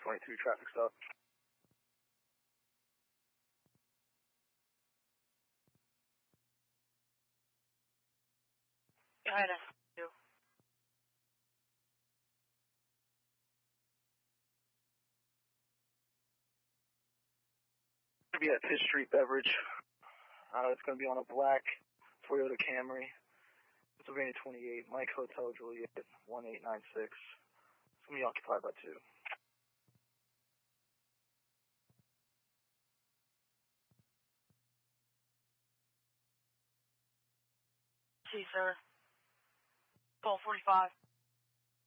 22 traffic stop. Go ahead, S2. Be at 5th Street Beverage. It's going to be on a black Toyota Camry, Pennsylvania 28, Mike Hotel Juliet 1896. It's going to be occupied by 2. See, sir. 1245.